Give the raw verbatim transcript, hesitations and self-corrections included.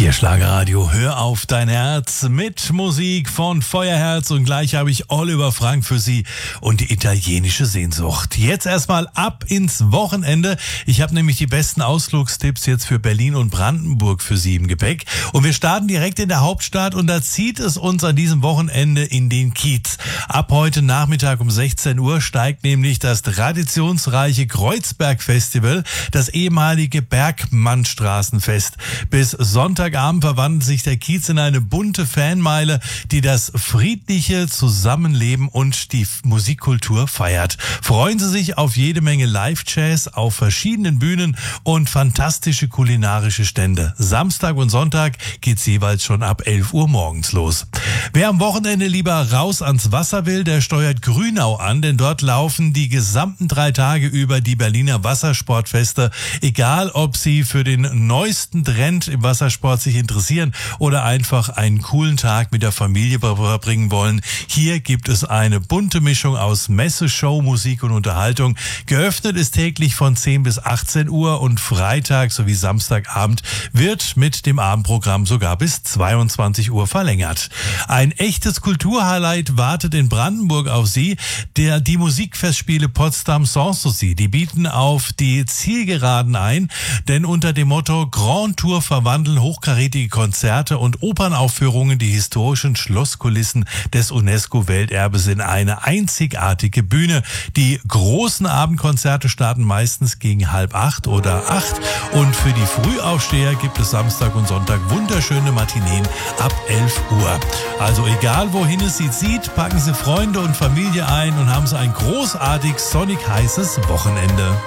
Hier Schlagerradio, hör auf dein Herz mit Musik von Feuerherz und gleich habe ich Oliver Frank für Sie und die italienische Sehnsucht. Jetzt erstmal ab ins Wochenende. Ich habe nämlich die besten Ausflugstipps jetzt für Berlin und Brandenburg für Sie im Gepäck und wir starten direkt in der Hauptstadt und da zieht es uns an diesem Wochenende in den Kiez. Ab heute Nachmittag um sechzehn Uhr steigt nämlich das traditionsreiche Kreuzberg-Festival, das ehemalige Bergmannstraßenfest. Bis Sonntagabend verwandelt sich der Kiez in eine bunte Fanmeile, die das friedliche Zusammenleben und die Musikkultur feiert. Freuen Sie sich auf jede Menge Live-Jazz auf verschiedenen Bühnen und fantastische kulinarische Stände. Samstag und Sonntag geht's jeweils schon ab elf Uhr morgens los. Wer am Wochenende lieber raus ans Wasser will, der steuert Grünau an, denn dort laufen die gesamten drei Tage über die Berliner Wassersportfeste. Egal, ob Sie für den neuesten Trend im Wassersport sich interessieren oder einfach einen coolen Tag mit der Familie verbringen wollen. Hier gibt es eine bunte Mischung aus Messe, Show, Musik und Unterhaltung. Geöffnet ist täglich von zehn bis achtzehn Uhr und Freitag sowie Samstagabend wird mit dem Abendprogramm sogar bis zweiundzwanzig Uhr verlängert. Ein echtes Kulturhighlight wartet in Brandenburg auf Sie. Der, die Musikfestspiele Potsdam Sanssouci, die bieten auf die Zielgeraden ein, denn unter dem Motto Grand Tour verwandeln hochkarätige Konzerte und Opernaufführungen die historischen Schlosskulissen des UNESCO-Welterbes in eine einzigartige Bühne. Die großen Abendkonzerte starten meistens gegen halb acht oder acht und für die Frühaufsteher gibt es Samstag und Sonntag wunderschöne Matineen ab elf Uhr. Also egal wohin es Sie zieht, packen Sie Freunde und Familie ein und haben Sie ein großartig sonnig heißes Wochenende.